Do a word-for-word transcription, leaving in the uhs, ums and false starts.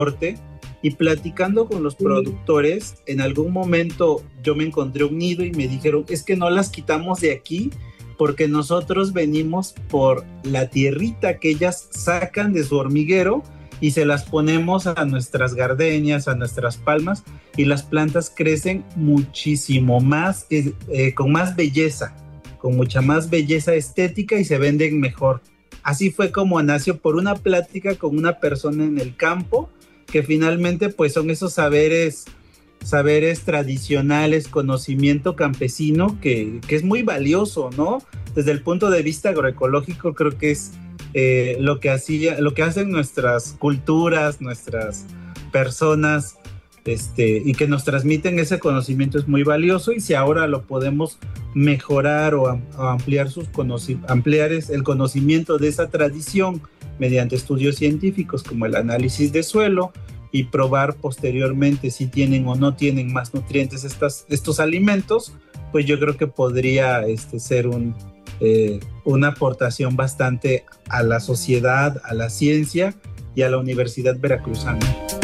norte, y platicando con los productores, en algún momento yo me encontré un nido y me dijeron, es que no las quitamos de aquí porque nosotros venimos por la tierrita que ellas sacan de su hormiguero y se las ponemos a nuestras gardenias, a nuestras palmas, y las plantas crecen muchísimo más, eh, eh, con más belleza, con mucha más belleza estética y se venden mejor. Así fue como nació, por una plática con una persona en el campo, que finalmente pues son esos saberes, saberes tradicionales, conocimiento campesino que, que es muy valioso, ¿no? Desde el punto de vista agroecológico creo que es eh, lo que hacía, lo que hacen nuestras culturas, nuestras personas, este, y que nos transmiten ese conocimiento es muy valioso, y si ahora lo podemos mejorar o, am, o ampliar, sus conoci- ampliar es el conocimiento de esa tradición mediante estudios científicos como el análisis de suelo y probar posteriormente si tienen o no tienen más nutrientes estas, estos alimentos, pues yo creo que podría este, ser un, eh, una aportación bastante a la sociedad, a la ciencia y a la Universidad Veracruzana.